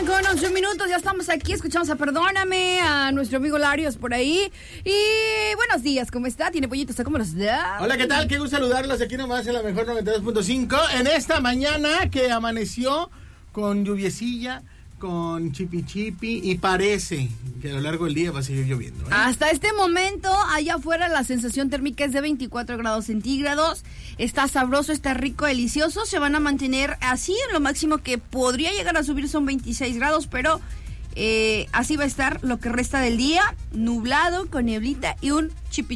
con 11 minutos, ya estamos aquí, escuchamos a Perdóname, a nuestro amigo Larios por ahí. Y buenos días, ¿cómo está? ¿Tiene pollitos? ¿Cómo los da? Hola, ¿qué tal? Qué gusto saludarlos aquí nomás en la mejor 92.5. En esta mañana que amaneció con lluviecilla, con chipi y parece que a lo largo del día va a seguir lloviendo, ¿eh? Hasta este momento, allá afuera la sensación térmica es de 24 grados centígrados. Está sabroso, está rico, delicioso. Se van a mantener así. Lo máximo que podría llegar a subir son 26 grados, pero así va a estar lo que resta del día. Nublado, con neblita y un chipi.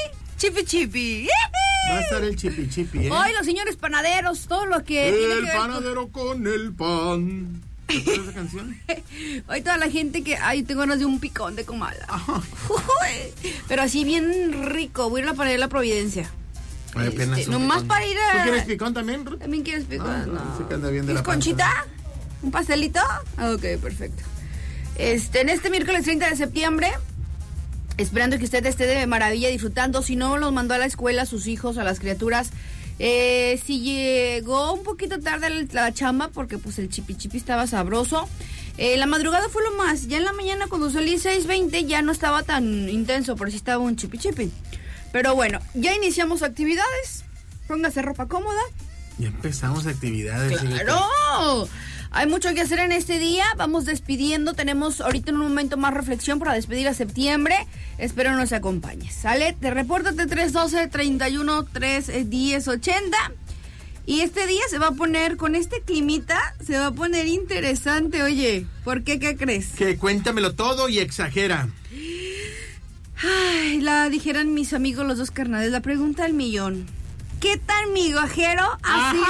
Va a estar el chipi, ¿eh? Hoy los señores panaderos, todo lo que tiene que ver panadero con el pan. ¿Te acuerdas de esa canción? Hoy toda la gente que... Ay, tengo ganas de un picón de comala. Pero así bien rico. Voy a ir a la panadería La Providencia. Nomás picón. para ir a... ¿Tú quieres picón también, Ruth? ¿También quieres picón? No. Sí que anda bien de la ¿Conchita? panza, ¿Un pastelito? Ok, perfecto. En este miércoles 30 de septiembre, esperando que usted esté de maravilla disfrutando. Si no, los mandó a la escuela a sus hijos, a las criaturas. Si llegó un poquito tarde la chamba, porque pues el chipi estaba sabroso. La madrugada fue lo más. Ya en la mañana cuando salí 6:20 ya no estaba tan intenso, pero sí estaba un chipi. Pero bueno, ya iniciamos actividades. Póngase ropa cómoda. Ya empezamos actividades. ¡Claro! Hay mucho que hacer en este día. Vamos despidiendo. Tenemos ahorita en un momento más reflexión para despedir a septiembre. Espero nos acompañes. ¿Sale? Te repórtate 312-31-310-80. Y este día se va a poner, con este climita, se va a poner interesante. Oye, ¿por qué? ¿Qué crees? Que cuéntamelo todo y exagera. Ay, dijeran mis amigos los dos carnales. La pregunta del millón. ¿Qué tan migajero ha sido?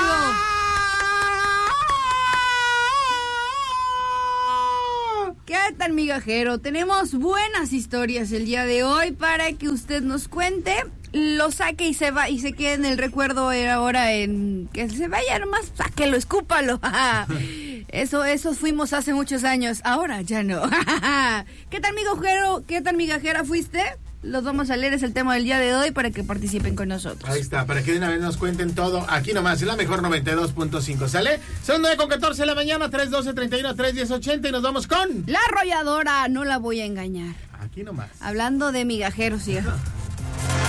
¿Qué tan migajero? Tenemos buenas historias el día de hoy para que usted nos cuente, lo saque y se quede en el recuerdo ahora que se vaya nomás, sáquelo, escúpalo. Eso fuimos hace muchos años, ahora ya no. ¿Qué tan migajero, qué tan migajera fuiste? Los vamos a leer, es el tema del día de hoy para que participen con nosotros. Ahí está, para que de una vez nos cuenten todo aquí nomás, en la mejor 92.5, ¿sale? Son 9:14 de la mañana, 312-31-310-80 y nos vamos con... La arrolladora, no la voy a engañar. Aquí nomás. Hablando de migajeros, ¿sí?